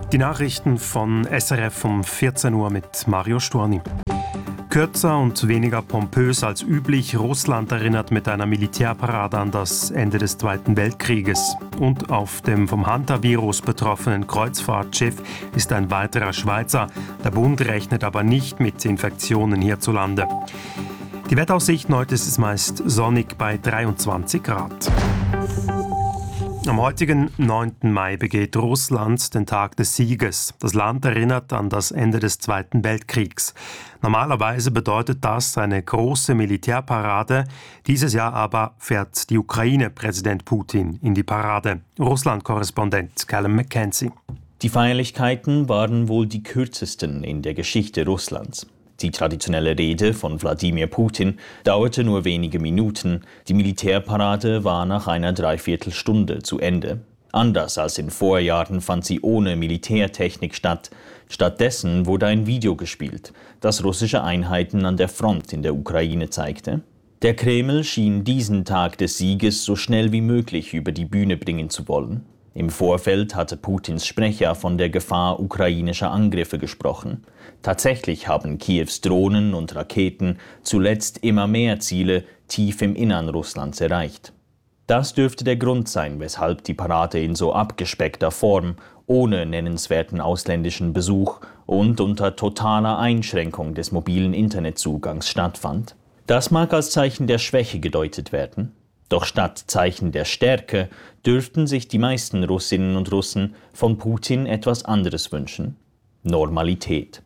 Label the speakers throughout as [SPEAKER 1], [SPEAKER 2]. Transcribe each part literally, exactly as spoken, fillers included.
[SPEAKER 1] Die Nachrichten von S R F um vierzehn Uhr mit Mario Storni. Kürzer und weniger pompös als üblich. Russland erinnert mit einer Militärparade an das Ende des Zweiten Weltkrieges. Und auf dem vom Hantavirus betroffenen Kreuzfahrtschiff ist ein weiterer Schweizer. Der Bund rechnet aber nicht mit Infektionen hierzulande. Die Wetteraussichten heute ist es meist sonnig bei dreiundzwanzig Grad. Am heutigen neunten Mai begeht Russland den Tag des Sieges. Das Land erinnert an das Ende des Zweiten Weltkriegs. Normalerweise bedeutet das eine große Militärparade. Dieses Jahr aber fährt die Ukraine Präsident Putin in die Parade. Russland-Korrespondent Callum McKenzie.
[SPEAKER 2] Die Feierlichkeiten waren wohl die kürzesten in der Geschichte Russlands. Die traditionelle Rede von Wladimir Putin dauerte nur wenige Minuten. Die Militärparade war nach einer Dreiviertelstunde zu Ende. Anders als in Vorjahren fand sie ohne Militärtechnik statt. Stattdessen wurde ein Video gespielt, das russische Einheiten an der Front in der Ukraine zeigte. Der Kreml schien diesen Tag des Sieges so schnell wie möglich über die Bühne bringen zu wollen. Im Vorfeld hatte Putins Sprecher von der Gefahr ukrainischer Angriffe gesprochen. Tatsächlich haben Kiews Drohnen und Raketen zuletzt immer mehr Ziele tief im Innern Russlands erreicht. Das dürfte der Grund sein, weshalb die Parade in so abgespeckter Form, ohne nennenswerten ausländischen Besuch und unter totaler Einschränkung des mobilen Internetzugangs stattfand. Das mag als Zeichen der Schwäche gedeutet werden. Doch statt Zeichen der Stärke dürften sich die meisten Russinnen und Russen von Putin etwas anderes wünschen: Normalität.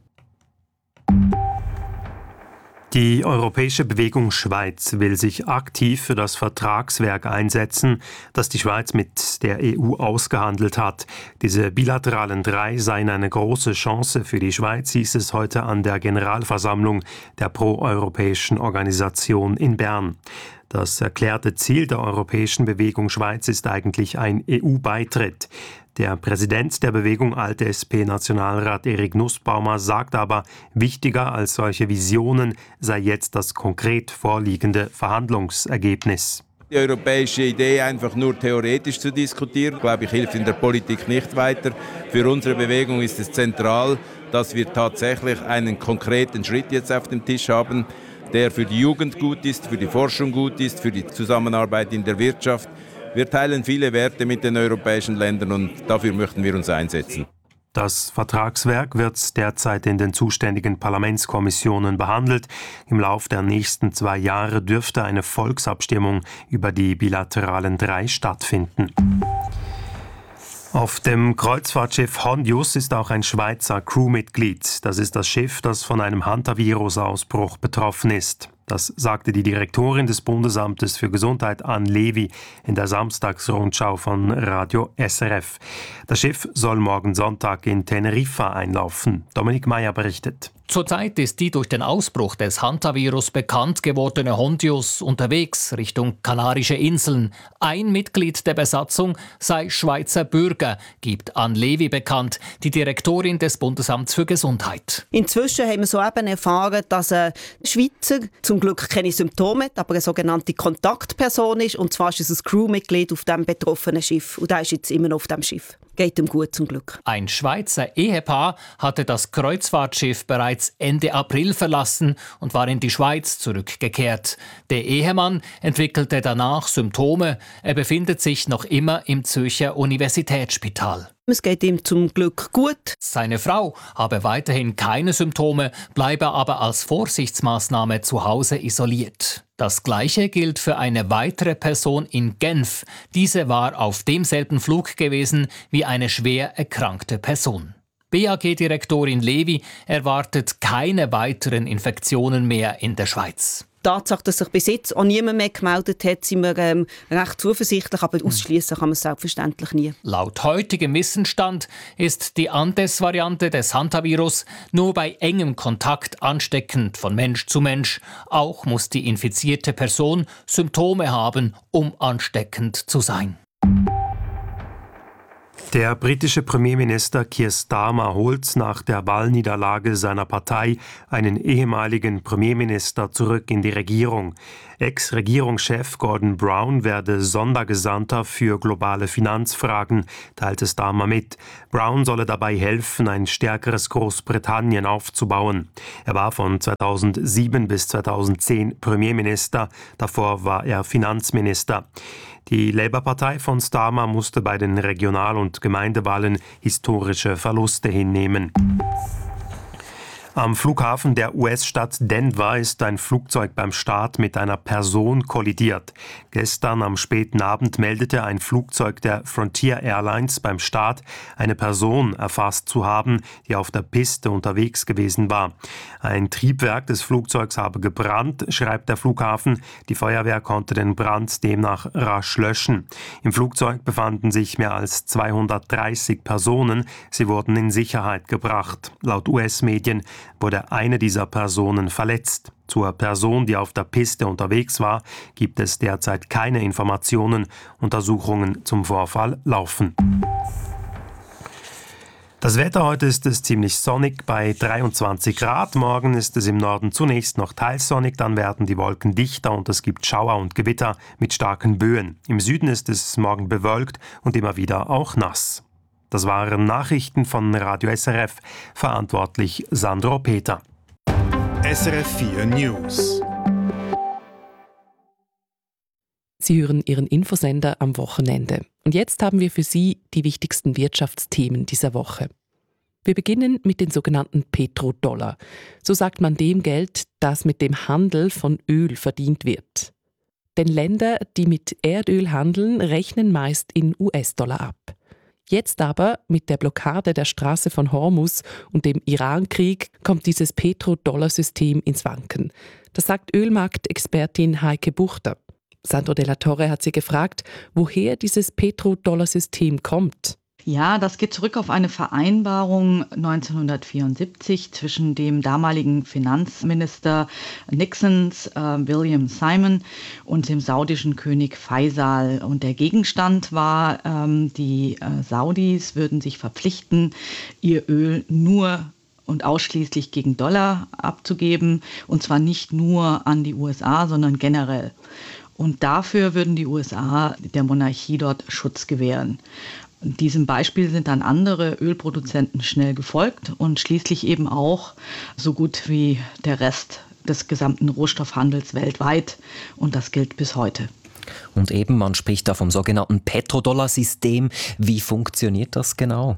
[SPEAKER 1] Die Europäische Bewegung Schweiz will sich aktiv für das Vertragswerk einsetzen, das die Schweiz mit der E U ausgehandelt hat. Diese bilateralen drei seien eine große Chance für die Schweiz, hieß es heute an der Generalversammlung der proeuropäischen Organisation in Bern. Das erklärte Ziel der Europäischen Bewegung Schweiz ist eigentlich ein E U-Beitritt. Der Präsident der Bewegung Alte S P-Nationalrat Erik Nussbaumer sagt aber, wichtiger als solche Visionen sei jetzt das konkret vorliegende Verhandlungsergebnis.
[SPEAKER 3] Die europäische Idee einfach nur theoretisch zu diskutieren, glaube ich, hilft in der Politik nicht weiter. Für unsere Bewegung ist es zentral, dass wir tatsächlich einen konkreten Schritt jetzt auf dem Tisch haben, der für die Jugend gut ist, für die Forschung gut ist, für die Zusammenarbeit in der Wirtschaft. Wir teilen viele Werte mit den europäischen Ländern und dafür möchten wir uns einsetzen.
[SPEAKER 1] Das Vertragswerk wird derzeit in den zuständigen Parlamentskommissionen behandelt. Im Lauf der nächsten zwei Jahre dürfte eine Volksabstimmung über die bilateralen drei stattfinden. Auf dem Kreuzfahrtschiff Hondius ist auch ein Schweizer Crewmitglied. Das ist das Schiff, das von einem Hantavirus-Ausbruch betroffen ist. Das sagte die Direktorin des Bundesamtes für Gesundheit Anne Levy in der Samstagsrundschau von Radio S R F. Das Schiff soll morgen Sonntag in Teneriffa einlaufen. Dominik Meyer berichtet.
[SPEAKER 4] Zurzeit ist die durch den Ausbruch des Hantavirus bekannt gewordene Hondius unterwegs Richtung Kanarische Inseln. Ein Mitglied der Besatzung sei Schweizer Bürger, gibt Anne Levy bekannt, die Direktorin des Bundesamts für Gesundheit.
[SPEAKER 5] Inzwischen haben wir soeben erfahren, dass ein Schweizer zum Glück keine Symptome hat, aber eine sogenannte Kontaktperson ist. Und zwar ist es ein Crewmitglied auf dem betroffenen Schiff. Und der ist jetzt immer noch auf dem Schiff. Geht ihm gut, zum Glück.
[SPEAKER 4] Ein Schweizer Ehepaar hatte das Kreuzfahrtschiff bereits Ende April verlassen und war in die Schweiz zurückgekehrt. Der Ehemann entwickelte danach Symptome. Er befindet sich noch immer im Zürcher Universitätsspital.
[SPEAKER 5] Es geht ihm zum Glück gut.
[SPEAKER 4] Seine Frau habe weiterhin keine Symptome, bleibe aber als Vorsichtsmaßnahme zu Hause isoliert. Das Gleiche gilt für eine weitere Person in Genf. Diese war auf demselben Flug gewesen wie eine schwer erkrankte Person. B A G-Direktorin Levy erwartet keine weiteren Infektionen mehr in der Schweiz.
[SPEAKER 5] Die Tatsache, dass sich bis jetzt auch niemand mehr gemeldet hat, sind wir ähm, recht zuversichtlich, aber ausschließen kann man es selbstverständlich nie.
[SPEAKER 4] Laut heutigem Wissensstand ist die Andes-Variante des Hantavirus nur bei engem Kontakt ansteckend von Mensch zu Mensch. Auch muss die infizierte Person Symptome haben, um ansteckend zu sein.
[SPEAKER 1] Der britische Premierminister Keir Starmer holt nach der Wahlniederlage seiner Partei einen ehemaligen Premierminister zurück in die Regierung. Ex-Regierungschef Gordon Brown werde Sondergesandter für globale Finanzfragen, teilte Starmer mit. Brown solle dabei helfen, ein stärkeres Großbritannien aufzubauen. Er war von zweitausendsieben bis zweitausendzehn Premierminister, davor war er Finanzminister. Die Labour-Partei von Starmer musste bei den Regional- und Gemeindewahlen historische Verluste hinnehmen. Am Flughafen der U S-Stadt Denver ist ein Flugzeug beim Start mit einer Person kollidiert. Gestern am späten Abend meldete ein Flugzeug der Frontier Airlines beim Start eine Person erfasst zu haben, die auf der Piste unterwegs gewesen war. Ein Triebwerk des Flugzeugs habe gebrannt, schreibt der Flughafen. Die Feuerwehr konnte den Brand demnach rasch löschen. Im Flugzeug befanden sich mehr als zweihundertdreißig Personen. Sie wurden in Sicherheit gebracht. Laut U S-Medien wurde eine dieser Personen verletzt. Zur Person, die auf der Piste unterwegs war, gibt es derzeit keine Informationen. Untersuchungen zum Vorfall laufen. Das Wetter heute ist es ziemlich sonnig bei dreiundzwanzig Grad. Morgen ist es im Norden zunächst noch teils sonnig, dann werden die Wolken dichter und es gibt Schauer und Gewitter mit starken Böen. Im Süden ist es morgen bewölkt und immer wieder auch nass. Das waren Nachrichten von Radio S R F, verantwortlich Sandro Peter.
[SPEAKER 6] S R F vier News.
[SPEAKER 7] Sie hören Ihren Infosender am Wochenende. Und jetzt haben wir für Sie die wichtigsten Wirtschaftsthemen dieser Woche. Wir beginnen mit den sogenannten Petrodollar. So sagt man dem Geld, das mit dem Handel von Öl verdient wird. Denn Länder, die mit Erdöl handeln, rechnen meist in U S-Dollar ab. Jetzt aber, mit der Blockade der Straße von Hormuz und dem Iran-Krieg, kommt dieses Petrodollar-System ins Wanken. Das sagt Ölmarktexpertin Heike Buchter. Sandro Della Torre hat sie gefragt, woher dieses Petrodollar-System kommt.
[SPEAKER 8] Ja, das geht zurück auf eine Vereinbarung neunzehnhundertvierundsiebzig zwischen dem damaligen Finanzminister Nixons, äh, William Simon, und dem saudischen König Faisal. Und der Gegenstand war, ähm, die äh, Saudis würden sich verpflichten, ihr Öl nur und ausschließlich gegen Dollar abzugeben, und zwar nicht nur an die U S A, sondern generell. Und dafür würden die U S A der Monarchie dort Schutz gewähren. Diesem Beispiel sind dann andere Ölproduzenten schnell gefolgt und schließlich eben auch so gut wie der Rest des gesamten Rohstoffhandels weltweit. Und das gilt bis heute.
[SPEAKER 9] Und eben, man spricht da vom sogenannten Petrodollar-System. Wie funktioniert das genau?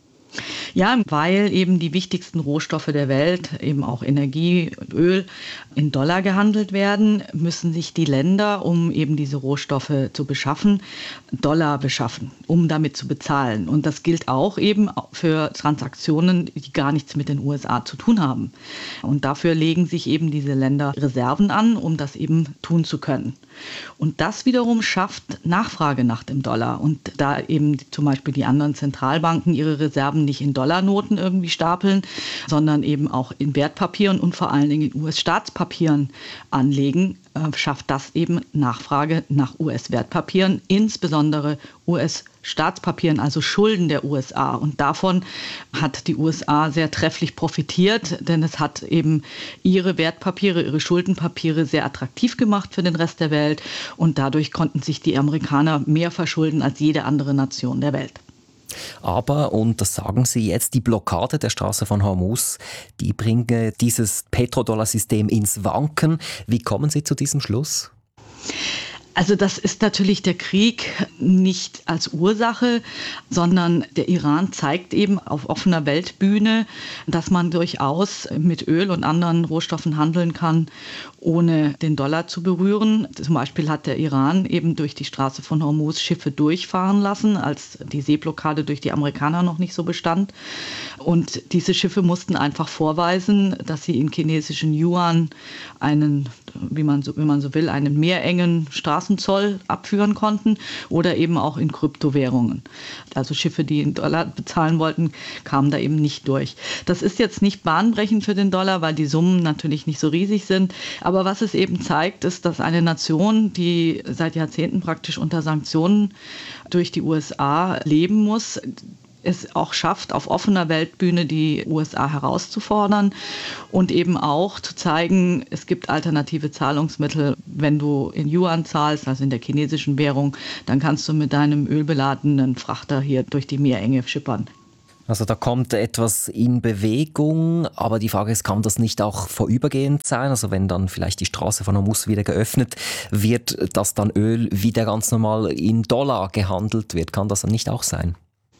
[SPEAKER 8] Ja, weil eben die wichtigsten Rohstoffe der Welt, eben auch Energie, Öl, in Dollar gehandelt werden, müssen sich die Länder, um eben diese Rohstoffe zu beschaffen, Dollar beschaffen, um damit zu bezahlen. Und das gilt auch eben für Transaktionen, die gar nichts mit den U S A zu tun haben. Und dafür legen sich eben diese Länder Reserven an, um das eben tun zu können. Und das wiederum schafft Nachfrage nach dem Dollar. Und da eben zum Beispiel die anderen Zentralbanken ihre Reserven nicht in Dollarnoten irgendwie stapeln, sondern eben auch in Wertpapieren und vor allen Dingen in U S-Staatspapieren anlegen, äh, schafft das eben Nachfrage nach U S-Wertpapieren, insbesondere U S-Staatspapieren, also Schulden der U S A. Und davon hat die U S A sehr trefflich profitiert, denn es hat eben ihre Wertpapiere, ihre Schuldenpapiere sehr attraktiv gemacht für den Rest der Welt. Und dadurch konnten sich die Amerikaner mehr verschulden als jede andere Nation der Welt.
[SPEAKER 9] Aber, und das sagen Sie jetzt, die Blockade der Straße von Hormuz, die bringe dieses Petrodollar-System ins Wanken. Wie kommen Sie zu diesem Schluss?
[SPEAKER 8] Also das ist natürlich der Krieg nicht als Ursache, sondern der Iran zeigt eben auf offener Weltbühne, dass man durchaus mit Öl und anderen Rohstoffen handeln kann, ohne den Dollar zu berühren. Zum Beispiel hat der Iran eben durch die Straße von Hormuz Schiffe durchfahren lassen, als die Seeblockade durch die Amerikaner noch nicht so bestand. Und diese Schiffe mussten einfach vorweisen, dass sie in chinesischen Yuan einen, wie man so, wie man so will, einen meerengen Straßen Straßenzoll abführen konnten oder eben auch in Kryptowährungen. Also Schiffe, die in Dollar bezahlen wollten, kamen da eben nicht durch. Das ist jetzt nicht bahnbrechend für den Dollar, weil die Summen natürlich nicht so riesig sind. Aber was es eben zeigt, ist, dass eine Nation, die seit Jahrzehnten praktisch unter Sanktionen durch die U S A leben muss, es auch schafft, auf offener Weltbühne die U S A herauszufordern und eben auch zu zeigen, es gibt alternative Zahlungsmittel. Wenn du in Yuan zahlst, also in der chinesischen Währung, dann kannst du mit deinem ölbeladenen Frachter hier durch die Meerenge schippern.
[SPEAKER 9] Also da kommt etwas in Bewegung, aber die Frage ist, kann das nicht auch vorübergehend sein? Also wenn dann vielleicht die Straße von Hormuz wieder geöffnet wird, dass dann Öl wieder ganz normal in Dollar gehandelt wird, kann das dann nicht auch sein?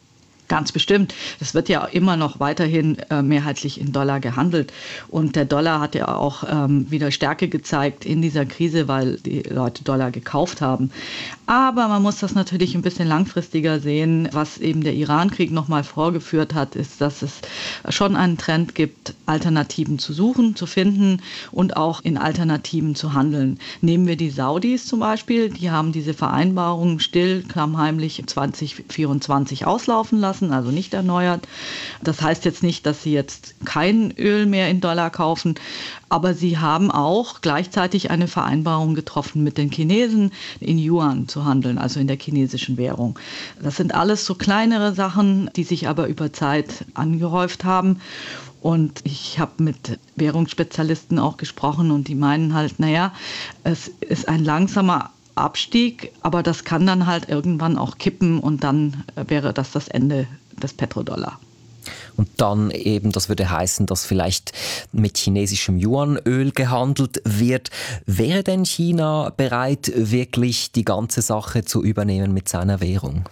[SPEAKER 8] Ganz bestimmt. Es wird ja immer noch weiterhin äh, mehrheitlich in Dollar gehandelt. Und der Dollar hat ja auch ähm, wieder Stärke gezeigt in dieser Krise, weil die Leute Dollar gekauft haben. Aber man muss das natürlich ein bisschen langfristiger sehen. Was eben der Iran-Krieg nochmal vorgeführt hat, ist, dass es schon einen Trend gibt, Alternativen zu suchen, zu finden und auch in Alternativen zu handeln. Nehmen wir die Saudis zum Beispiel. Die haben diese Vereinbarung still, klammheimlich zwanzig vierundzwanzig auslaufen lassen. Also nicht erneuert. Das heißt jetzt nicht, dass sie jetzt kein Öl mehr in Dollar kaufen, aber sie haben auch gleichzeitig eine Vereinbarung getroffen mit den Chinesen, in Yuan zu handeln, also in der chinesischen Währung. Das sind alles so kleinere Sachen, die sich aber über Zeit angehäuft haben. Und ich habe mit Währungsspezialisten auch gesprochen und die meinen halt, naja, es ist ein langsamer Abstieg, aber das kann dann halt irgendwann auch kippen und dann wäre das das Ende des Petrodollar.
[SPEAKER 9] Und dann eben, das würde heißen, dass vielleicht mit chinesischem Yuanöl gehandelt wird. Wäre denn China bereit, wirklich die ganze Sache zu übernehmen mit seiner Währung?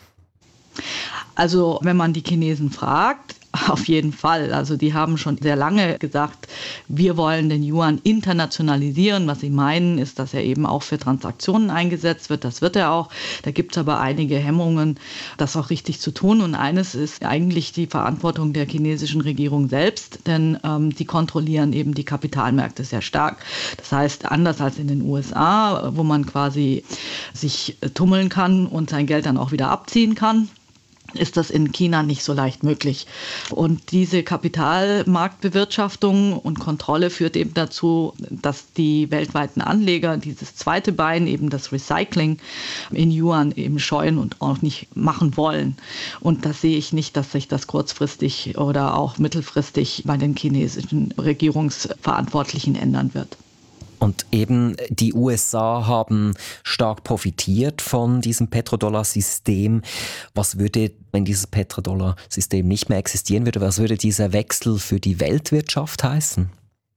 [SPEAKER 8] Also wenn man die Chinesen fragt, auf jeden Fall. Also die haben schon sehr lange gesagt, wir wollen den Yuan internationalisieren. Was sie meinen, ist, dass er eben auch für Transaktionen eingesetzt wird. Das wird er auch. Da gibt es aber einige Hemmungen, das auch richtig zu tun. Und eines ist eigentlich die Verantwortung der chinesischen Regierung selbst, denn ähm, die kontrollieren eben die Kapitalmärkte sehr stark. Das heißt, anders als in den U S A, wo man quasi sich tummeln kann und sein Geld dann auch wieder abziehen kann, ist das in China nicht so leicht möglich. Und diese Kapitalmarktbewirtschaftung und Kontrolle führt eben dazu, dass die weltweiten Anleger dieses zweite Bein, eben das Recycling in Yuan eben scheuen und auch nicht machen wollen. Und das sehe ich nicht, dass sich das kurzfristig oder auch mittelfristig bei den chinesischen Regierungsverantwortlichen ändern wird.
[SPEAKER 9] Und eben die U S A haben stark profitiert von diesem Petrodollar-System. Was würde, wenn dieses Petrodollar-System nicht mehr existieren würde, was würde dieser Wechsel für die Weltwirtschaft heißen?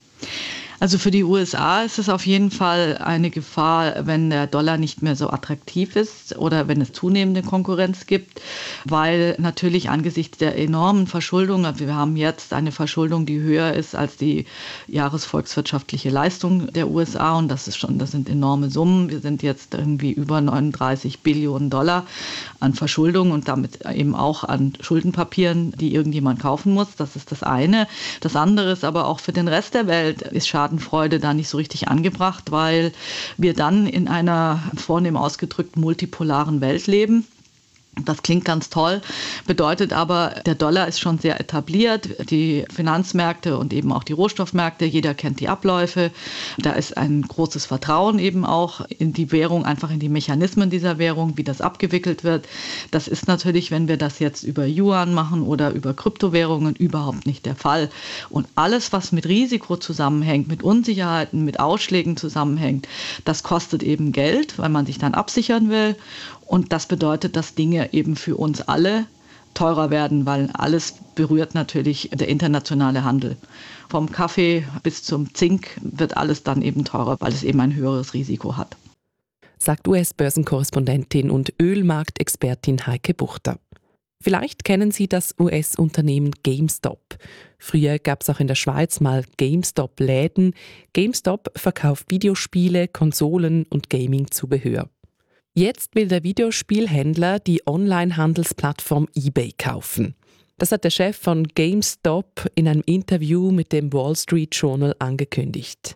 [SPEAKER 8] Also für die U S A ist es auf jeden Fall eine Gefahr, wenn der Dollar nicht mehr so attraktiv ist oder wenn es zunehmende Konkurrenz gibt, weil natürlich angesichts der enormen Verschuldung, also wir haben jetzt eine Verschuldung, die höher ist als die jahresvolkswirtschaftliche Leistung der U S A und das ist schon, das sind enorme Summen. Wir sind jetzt irgendwie über neununddreißig Billionen Dollar an Verschuldung und damit eben auch an Schuldenpapieren, die irgendjemand kaufen muss. Das ist das eine. Das andere ist aber auch für den Rest der Welt ist Schadenfreude da nicht so richtig angebracht, weil wir dann in einer vornehm ausgedrückt multipolaren Welt leben. Das klingt ganz toll, bedeutet aber, der Dollar ist schon sehr etabliert, die Finanzmärkte und eben auch die Rohstoffmärkte, jeder kennt die Abläufe. Da ist ein großes Vertrauen eben auch in die Währung, einfach in die Mechanismen dieser Währung, wie das abgewickelt wird. Das ist natürlich, wenn wir das jetzt über Yuan machen oder über Kryptowährungen, überhaupt nicht der Fall. Und alles, was mit Risiko zusammenhängt, mit Unsicherheiten, mit Ausschlägen zusammenhängt, das kostet eben Geld, weil man sich dann absichern will. Und das bedeutet, dass Dinge eben für uns alle teurer werden, weil alles berührt natürlich der internationale Handel. Vom Kaffee bis zum Zink wird alles dann eben teurer, weil es eben ein höheres Risiko hat.
[SPEAKER 7] Sagt U S-Börsenkorrespondentin und Ölmarktexpertin Heike Buchter. Vielleicht kennen Sie das U S-Unternehmen GameStop. Früher gab es auch in der Schweiz mal GameStop-Läden. GameStop verkauft Videospiele, Konsolen und Gaming-Zubehör. Jetzt will der Videospielhändler die Online-Handelsplattform eBay kaufen. Das hat der Chef von GameStop in einem Interview mit dem Wall Street Journal angekündigt.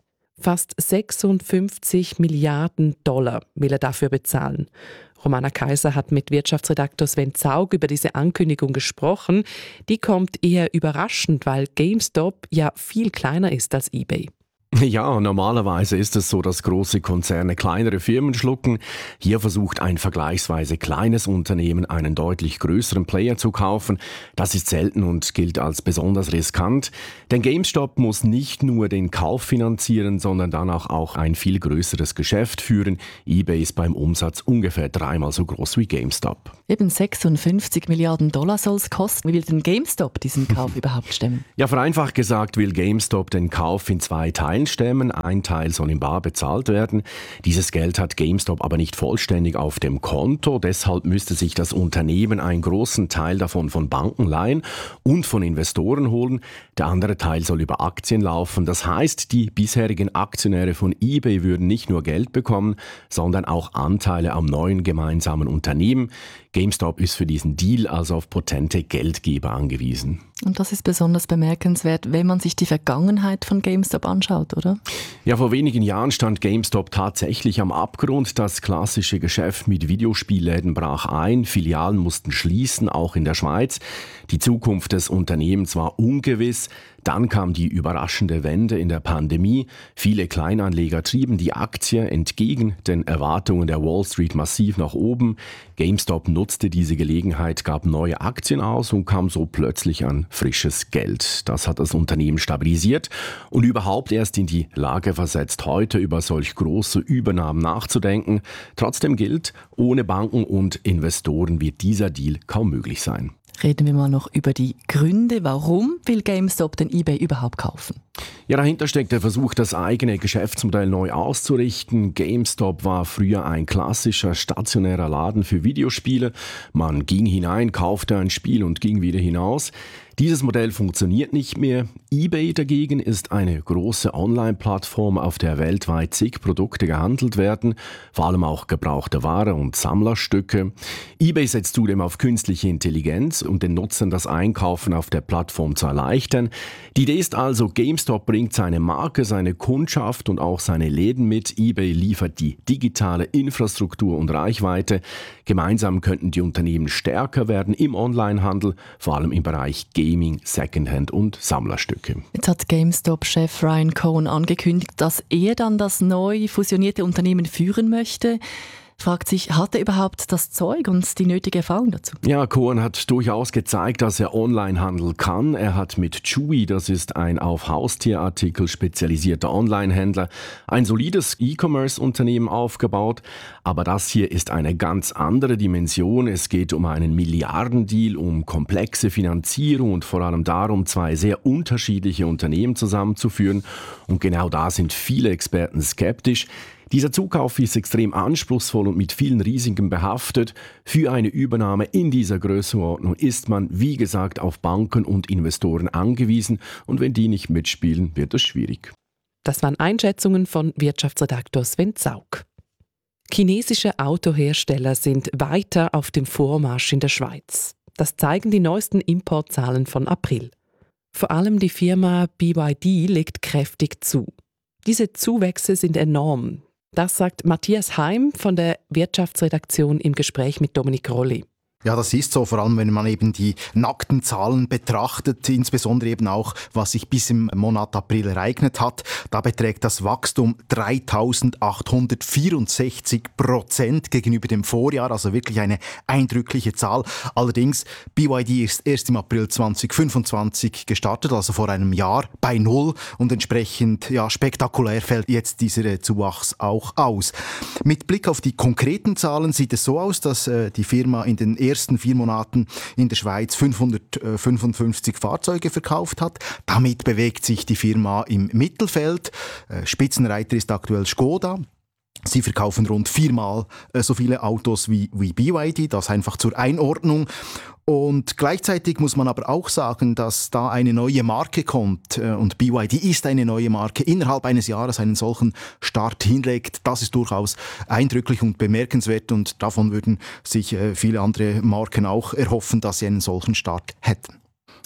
[SPEAKER 7] Fast sechsundfünfzig Milliarden Dollar will er dafür bezahlen. Romana Kaiser hat mit Wirtschaftsredaktor Sven Zaug über diese Ankündigung gesprochen. Die kommt eher überraschend, weil GameStop ja viel kleiner ist als eBay.
[SPEAKER 10] Ja, normalerweise ist es so, dass große Konzerne kleinere Firmen schlucken. Hier versucht ein vergleichsweise kleines Unternehmen, einen deutlich größeren Player zu kaufen. Das ist selten und gilt als besonders riskant. Denn GameStop muss nicht nur den Kauf finanzieren, sondern danach auch ein viel größeres Geschäft führen. eBay ist beim Umsatz ungefähr dreimal so groß wie GameStop.
[SPEAKER 11] Eben sechsundfünfzig Milliarden Dollar soll es kosten. Wie will denn GameStop diesen Kauf überhaupt stemmen?
[SPEAKER 10] Ja, vereinfacht gesagt will GameStop den Kauf in zwei Teilen stemmen. Ein Teil soll in bar bezahlt werden. Dieses Geld hat GameStop aber nicht vollständig auf dem Konto. Deshalb müsste sich das Unternehmen einen großen Teil davon von Banken leihen und von Investoren holen. Der andere Teil soll über Aktien laufen. Das heißt, die bisherigen Aktionäre von eBay würden nicht nur Geld bekommen, sondern auch Anteile am neuen gemeinsamen Unternehmen. GameStop ist für diesen Deal also auf potente Geldgeber angewiesen.
[SPEAKER 11] Und das ist besonders bemerkenswert, wenn man sich die Vergangenheit von GameStop anschaut, oder?
[SPEAKER 10] Ja, vor wenigen Jahren stand GameStop tatsächlich am Abgrund. Das klassische Geschäft mit Videospielläden brach ein, Filialen mussten schließen, auch in der Schweiz. Die Zukunft des Unternehmens war ungewiss. Dann kam die überraschende Wende in der Pandemie. Viele Kleinanleger trieben die Aktie entgegen den Erwartungen der Wall Street massiv nach oben. GameStop nutzte diese Gelegenheit, gab neue Aktien aus und kam so plötzlich an frisches Geld. Das hat das Unternehmen stabilisiert und überhaupt erst in die Lage versetzt, heute über solch große Übernahmen nachzudenken. Trotzdem gilt, ohne Banken und Investoren wird dieser Deal kaum möglich sein.
[SPEAKER 11] Reden wir mal noch über die Gründe. Warum will GameStop den eBay überhaupt kaufen?
[SPEAKER 10] Ja, dahinter steckt der Versuch, das eigene Geschäftsmodell neu auszurichten. GameStop war früher ein klassischer stationärer Laden für Videospiele. Man ging hinein, kaufte ein Spiel und ging wieder hinaus. Dieses Modell funktioniert nicht mehr. eBay dagegen ist eine große Online-Plattform, auf der weltweit zig Produkte gehandelt werden, vor allem auch gebrauchte Ware und Sammlerstücke. eBay setzt zudem auf künstliche Intelligenz, um den Nutzern das Einkaufen auf der Plattform zu erleichtern. Die Idee ist also, GameStop bringt seine Marke, seine Kundschaft und auch seine Läden mit. eBay liefert die digitale Infrastruktur und Reichweite. Gemeinsam könnten die Unternehmen stärker werden im Onlinehandel, vor allem im Bereich Gaming, Secondhand und Sammlerstücke.
[SPEAKER 11] Jetzt hat GameStop-Chef Ryan Cohen angekündigt, dass er dann das neu fusionierte Unternehmen führen möchte. Fragt sich, hat er überhaupt das Zeug und die nötige Erfahrung dazu?
[SPEAKER 10] Ja, Cohen hat durchaus gezeigt, dass er Onlinehandel kann. Er hat mit Chewy, das ist ein auf Haustierartikel spezialisierter Onlinehändler, ein solides E-Commerce-Unternehmen aufgebaut. Aber das hier ist eine ganz andere Dimension. Es geht um einen Milliardendeal, um komplexe Finanzierung und vor allem darum, zwei sehr unterschiedliche Unternehmen zusammenzuführen. Und genau da sind viele Experten skeptisch. Dieser Zukauf ist extrem anspruchsvoll und mit vielen Risiken behaftet. Für eine Übernahme in dieser Größenordnung ist man, wie gesagt, auf Banken und Investoren angewiesen. Und wenn die nicht mitspielen, wird es schwierig.
[SPEAKER 7] Das waren Einschätzungen von Wirtschaftsredaktor Sven Zaug. Chinesische Autohersteller sind weiter auf dem Vormarsch in der Schweiz. Das zeigen die neuesten Importzahlen von April. Vor allem die Firma B Y D legt kräftig zu. Diese Zuwächse sind enorm. Das sagt Matthias Heim von der Wirtschaftsredaktion im Gespräch mit Dominik Rolli.
[SPEAKER 12] Ja, das ist so, vor allem wenn man eben die nackten Zahlen betrachtet, insbesondere eben auch, was sich bis im Monat April ereignet hat. Da beträgt das Wachstum dreitausendachthundertvierundsechzig Prozent gegenüber dem Vorjahr, also wirklich eine eindrückliche Zahl. Allerdings, B Y D ist erst im April zweitausendfünfundzwanzig gestartet, also vor einem Jahr, bei Null und entsprechend ja, spektakulär fällt jetzt dieser Zuwachs auch aus. Mit Blick auf die konkreten Zahlen sieht es so aus, dass äh, die Firma in den ersten vier Monaten in der Schweiz fünfhundertfünfundfünfzig Fahrzeuge verkauft hat. Damit bewegt sich die Firma im Mittelfeld. Spitzenreiter ist aktuell Skoda. Sie verkaufen rund viermal so viele Autos wie, wie B Y D, das einfach zur Einordnung. Und gleichzeitig muss man aber auch sagen, dass da eine neue Marke kommt und B Y D ist eine neue Marke, innerhalb eines Jahres einen solchen Start hinlegt. Das ist durchaus eindrücklich und bemerkenswert und davon würden sich viele andere Marken auch erhoffen, dass sie einen solchen Start hätten.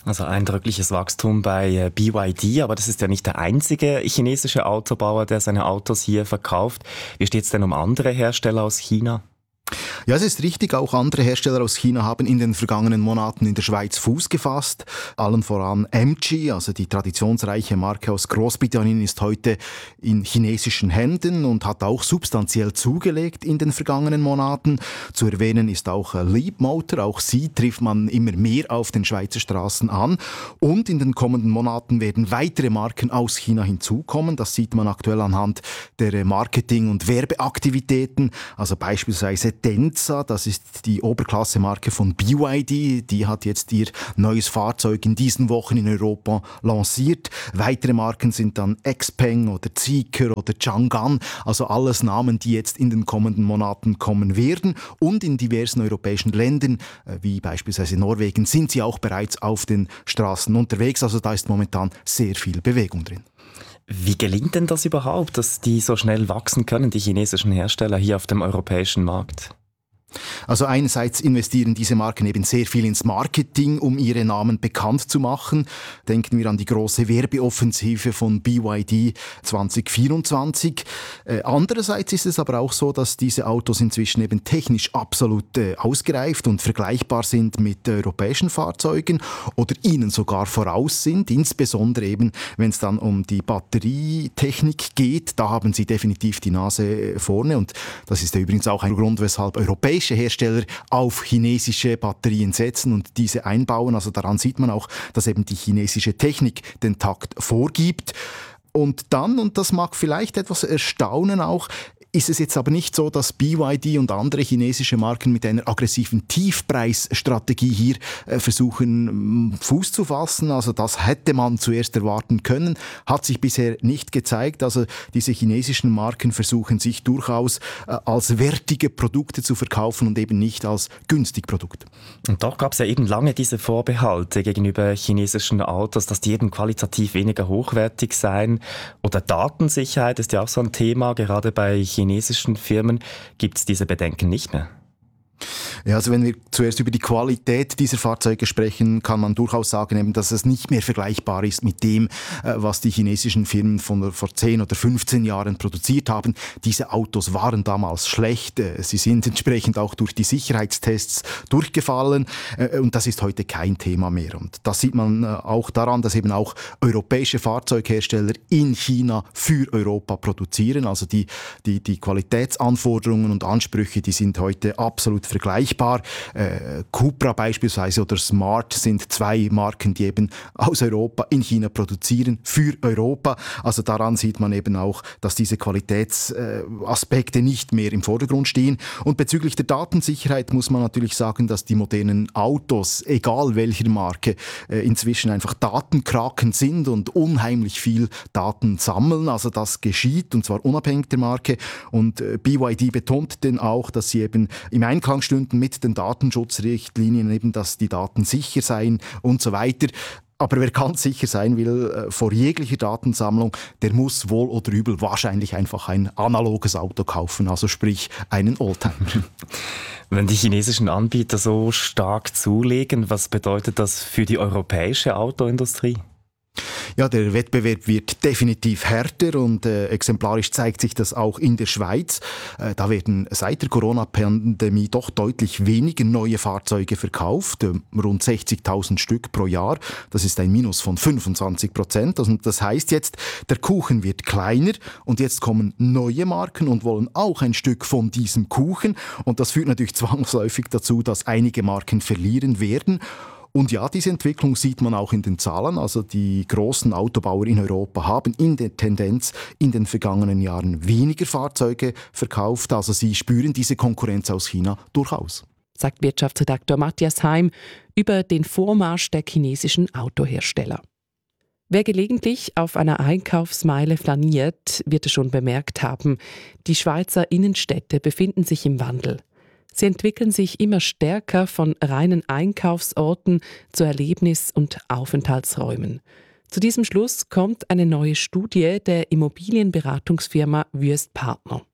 [SPEAKER 13] Also eindrückliches Wachstum bei B Y D, aber das ist ja nicht der einzige chinesische Autobauer, der seine Autos hier verkauft. Wie steht es denn um andere Hersteller aus China?
[SPEAKER 12] Ja, es ist richtig, auch andere Hersteller aus China haben in den vergangenen Monaten in der Schweiz Fuß gefasst. Allen voran M G, also die traditionsreiche Marke aus Großbritannien, ist heute in chinesischen Händen und hat auch substanziell zugelegt in den vergangenen Monaten. Zu erwähnen ist auch Leapmotor, auch sie trifft man immer mehr auf den Schweizer Straßen an. Und in den kommenden Monaten werden weitere Marken aus China hinzukommen. Das sieht man aktuell anhand der Marketing- und Werbeaktivitäten, also beispielsweise Denza, das ist die Oberklasse-Marke von B Y D, die hat jetzt ihr neues Fahrzeug in diesen Wochen in Europa lanciert. Weitere Marken sind dann Xpeng oder Zeekr oder Chang'an, also alles Namen, die jetzt in den kommenden Monaten kommen werden. Und in diversen europäischen Ländern, wie beispielsweise Norwegen, sind sie auch bereits auf den Straßen unterwegs, also da ist momentan sehr viel Bewegung drin.
[SPEAKER 13] Wie gelingt denn das überhaupt, dass die so schnell wachsen können, die chinesischen Hersteller hier auf dem europäischen Markt?
[SPEAKER 12] Also einerseits investieren diese Marken eben sehr viel ins Marketing, um ihre Namen bekannt zu machen. Denken wir an die große Werbeoffensive von B Y D zwanzig vierundzwanzig. Äh, andererseits ist es aber auch so, dass diese Autos inzwischen eben technisch absolut äh, ausgereift und vergleichbar sind mit europäischen Fahrzeugen oder ihnen sogar voraus sind. Insbesondere eben, wenn es dann um die Batterietechnik geht, da haben sie definitiv die Nase vorne. Und das ist ja übrigens auch ein Grund, weshalb europäische Hersteller auf chinesische Batterien setzen und diese einbauen. Also daran sieht man auch, dass eben die chinesische Technik den Takt vorgibt. Und dann, und das mag vielleicht etwas erstaunen auch, ist es jetzt aber nicht so, dass B Y D und andere chinesische Marken mit einer aggressiven Tiefpreisstrategie hier äh, versuchen, Fuß zu fassen. Also das hätte man zuerst erwarten können, hat sich bisher nicht gezeigt. Also diese chinesischen Marken versuchen sich durchaus äh, als wertige Produkte zu verkaufen und eben nicht als günstig Produkt.
[SPEAKER 13] Und doch gab es ja eben lange diese Vorbehalte gegenüber chinesischen Autos, dass die eben qualitativ weniger hochwertig seien. Oder Datensicherheit ist ja auch so ein Thema, gerade bei chinesischen Firmen gibt es diese Bedenken nicht mehr.
[SPEAKER 12] Ja, also wenn wir zuerst über die Qualität dieser Fahrzeuge sprechen, kann man durchaus sagen, eben, dass es nicht mehr vergleichbar ist mit dem, was die chinesischen Firmen von vor zehn oder fünfzehn Jahren produziert haben. Diese Autos waren damals schlecht, sie sind entsprechend auch durch die Sicherheitstests durchgefallen und das ist heute kein Thema mehr. Und das sieht man auch daran, dass eben auch europäische Fahrzeughersteller in China für Europa produzieren. Also die, die, die Qualitätsanforderungen und Ansprüche, die sind heute absolut vergleichbar. Äh, Cupra beispielsweise oder Smart sind zwei Marken, die eben aus Europa in China produzieren, für Europa. Also daran sieht man eben auch, dass diese Qualitätsaspekte äh, nicht mehr im Vordergrund stehen. Und bezüglich der Datensicherheit muss man natürlich sagen, dass die modernen Autos, egal welcher Marke, äh, inzwischen einfach Datenkraken sind und unheimlich viel Daten sammeln. Also das geschieht, und zwar unabhängig der Marke. Und äh, B Y D betont denn auch, dass sie eben im Einklang stünden mit den Datenschutzrichtlinien, eben, dass die Daten sicher seien und so weiter. Aber wer ganz sicher sein will äh, vor jeglicher Datensammlung, der muss wohl oder übel wahrscheinlich einfach ein analoges Auto kaufen, also sprich einen Oldtimer.
[SPEAKER 13] Wenn die chinesischen Anbieter so stark zulegen, was bedeutet das für die europäische Autoindustrie?
[SPEAKER 12] Ja, der Wettbewerb wird definitiv härter und äh, exemplarisch zeigt sich das auch in der Schweiz. Äh, da werden seit der Corona-Pandemie doch deutlich weniger neue Fahrzeuge verkauft, äh, rund sechzigtausend Stück pro Jahr. Das ist ein Minus von fünfundzwanzig Prozent. Also das heißt jetzt, der Kuchen wird kleiner und jetzt kommen neue Marken und wollen auch ein Stück von diesem Kuchen. Und das führt natürlich zwangsläufig dazu, dass einige Marken verlieren werden. Und ja, diese Entwicklung sieht man auch in den Zahlen. Also die großen Autobauer in Europa haben in der Tendenz in den vergangenen Jahren weniger Fahrzeuge verkauft. Also sie spüren diese Konkurrenz aus China durchaus.
[SPEAKER 7] Sagt Wirtschaftsredakteur Matthias Heim über den Vormarsch der chinesischen Autohersteller. Wer gelegentlich auf einer Einkaufsmeile flaniert, wird es schon bemerkt haben, die Schweizer Innenstädte befinden sich im Wandel. Sie entwickeln sich immer stärker von reinen Einkaufsorten zu Erlebnis- und Aufenthaltsräumen. Zu diesem Schluss kommt eine neue Studie der Immobilienberatungsfirma Wüest Partner.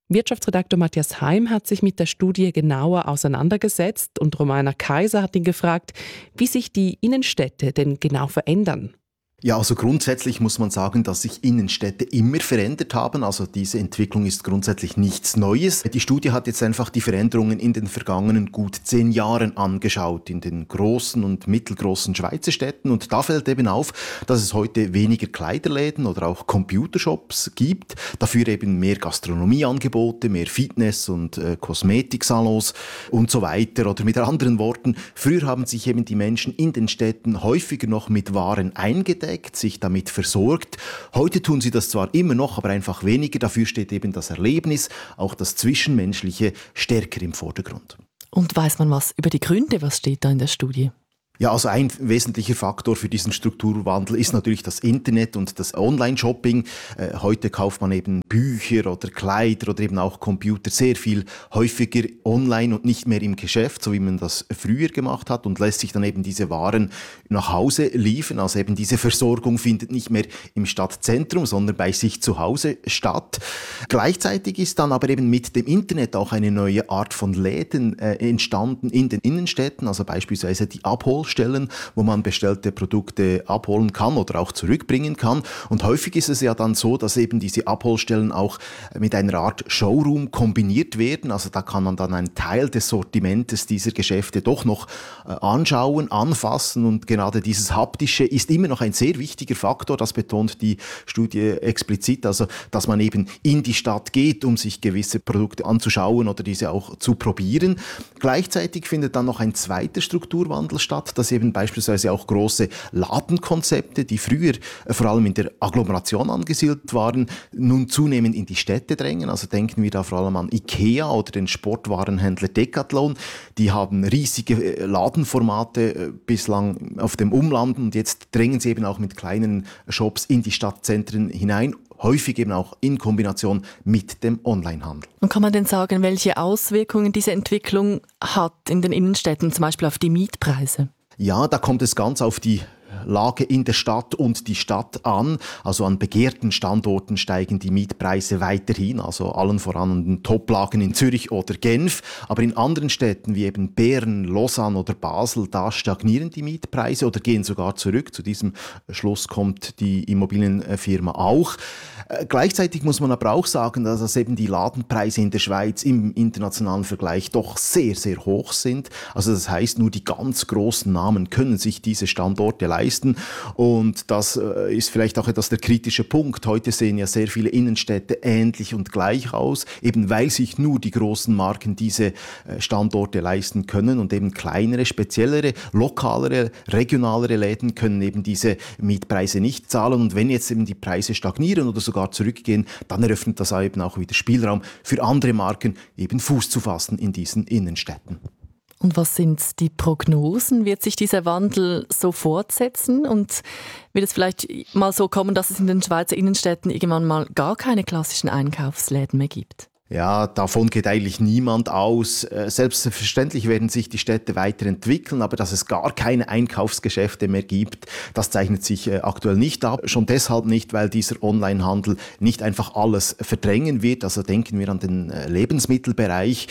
[SPEAKER 7] Wirtschaftsredaktor Matthias Heim hat sich mit der Studie genauer auseinandergesetzt und Romana Kaiser hat ihn gefragt, wie sich die Innenstädte denn genau verändern.
[SPEAKER 14] Ja, also grundsätzlich muss man sagen, dass sich Innenstädte immer verändert haben. Also diese Entwicklung ist grundsätzlich nichts Neues. Die Studie hat jetzt einfach die Veränderungen in den vergangenen gut zehn Jahren angeschaut, in den großen und mittelgroßen Schweizer Städten. Und da fällt eben auf, dass es heute weniger Kleiderläden oder auch Computershops gibt. Dafür eben mehr Gastronomieangebote, mehr Fitness- und äh, Kosmetiksalons und so weiter. Oder mit anderen Worten, früher haben sich eben die Menschen in den Städten häufiger noch mit Waren eingedeckt, sich damit versorgt. Heute tun sie das zwar immer noch, aber einfach weniger. Dafür steht eben das Erlebnis, auch das Zwischenmenschliche, stärker im Vordergrund.
[SPEAKER 11] Und weiß man was über die Gründe? Was steht da in der Studie?
[SPEAKER 14] Ja, also ein wesentlicher Faktor für diesen Strukturwandel ist natürlich das Internet und das Online-Shopping. Äh, heute kauft man eben Bücher oder Kleider oder eben auch Computer sehr viel häufiger online und nicht mehr im Geschäft, so wie man das früher gemacht hat, und lässt sich dann eben diese Waren nach Hause liefern. Also eben diese Versorgung findet nicht mehr im Stadtzentrum, sondern bei sich zu Hause statt. Gleichzeitig ist dann aber eben mit dem Internet auch eine neue Art von Läden äh, entstanden in den Innenstädten, also beispielsweise die Abhol Stellen, wo man bestellte Produkte abholen kann oder auch zurückbringen kann. Und häufig ist es ja dann so, dass eben diese Abholstellen auch mit einer Art Showroom kombiniert werden. Also da kann man dann einen Teil des Sortimentes dieser Geschäfte doch noch anschauen, anfassen, und gerade dieses Haptische ist immer noch ein sehr wichtiger Faktor. Das betont die Studie explizit, also dass man eben in die Stadt geht, um sich gewisse Produkte anzuschauen oder diese auch zu probieren. Gleichzeitig findet dann noch ein zweiter Strukturwandel statt, dass eben beispielsweise auch große Ladenkonzepte, die früher vor allem in der Agglomeration angesiedelt waren, nun zunehmend in die Städte drängen. Also denken wir da vor allem an IKEA oder den Sportwarenhändler Decathlon. Die haben riesige Ladenformate bislang auf dem Umland, und jetzt drängen sie eben auch mit kleinen Shops in die Stadtzentren hinein, häufig eben auch in Kombination mit dem Onlinehandel.
[SPEAKER 11] Und kann man denn sagen, welche Auswirkungen diese Entwicklung hat in den Innenstädten, zum Beispiel auf die Mietpreise?
[SPEAKER 14] Ja, da kommt es ganz auf die Lage in der Stadt und die Stadt an. Also an begehrten Standorten steigen die Mietpreise weiterhin, also allen voran an den Toplagen in Zürich oder Genf. Aber in anderen Städten wie eben Bern, Lausanne oder Basel, da stagnieren die Mietpreise oder gehen sogar zurück. Zu diesem Schluss kommt die Immobilienfirma auch. Äh, gleichzeitig muss man aber auch sagen, dass eben die Ladenpreise in der Schweiz im internationalen Vergleich doch sehr, sehr hoch sind. Also das heißt, nur die ganz großen Namen können sich diese Standorte leisten. Und das äh, ist vielleicht auch etwas der kritische Punkt. Heute sehen ja sehr viele Innenstädte ähnlich und gleich aus, eben weil sich nur die großen Marken diese äh, Standorte leisten können, und eben kleinere, speziellere, lokalere, regionalere Läden können eben diese Mietpreise nicht zahlen. Und wenn jetzt eben die Preise stagnieren oder sogar zurückgehen, dann eröffnet das eben auch wieder Spielraum für andere Marken, eben Fuß zu fassen in diesen Innenstädten.
[SPEAKER 11] Und was sind die Prognosen? Wird sich dieser Wandel so fortsetzen? Und wird es vielleicht mal so kommen, dass es in den Schweizer Innenstädten irgendwann mal gar keine klassischen Einkaufsläden mehr gibt?
[SPEAKER 14] Ja, davon geht eigentlich niemand aus. Selbstverständlich werden sich die Städte weiterentwickeln, aber dass es gar keine Einkaufsgeschäfte mehr gibt, das zeichnet sich aktuell nicht ab. Schon deshalb nicht, weil dieser Onlinehandel nicht einfach alles verdrängen wird. Also denken wir an den Lebensmittelbereich.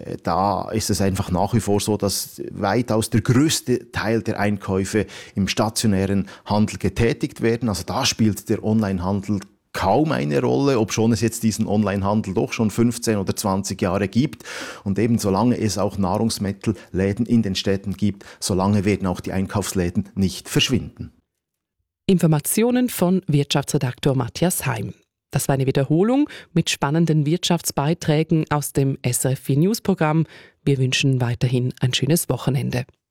[SPEAKER 14] Da ist es einfach nach wie vor so, dass weitaus der größte Teil der Einkäufe im stationären Handel getätigt werden. Also da spielt der Onlinehandel kaum eine Rolle, obschon es jetzt diesen Onlinehandel doch schon fünfzehn oder zwanzig Jahre gibt. Und eben solange es auch Nahrungsmittelläden in den Städten gibt, solange werden auch die Einkaufsläden nicht verschwinden.
[SPEAKER 7] Informationen von Wirtschaftsredaktor Matthias Heim. Das war eine Wiederholung mit spannenden Wirtschaftsbeiträgen aus dem S R F vier News Programm. Wir wünschen weiterhin ein schönes Wochenende.